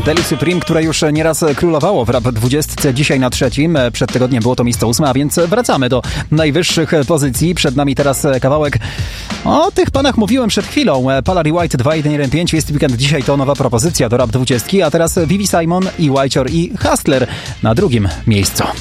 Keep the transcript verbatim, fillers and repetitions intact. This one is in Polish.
Deli Supreme, które już nieraz królowało w Rap dwudziestce, dzisiaj na trzecim. Przed tygodniem było to miejsce ósme, a więc wracamy do najwyższych pozycji. Przed nami teraz kawałek. O tych panach mówiłem przed chwilą. Palary White dwa jeden jeden pięć. Jest weekend, dzisiaj to nowa propozycja do Rap dwudziestki, a teraz Vivi Simon i Whitehor i Hustler na drugim miejscu.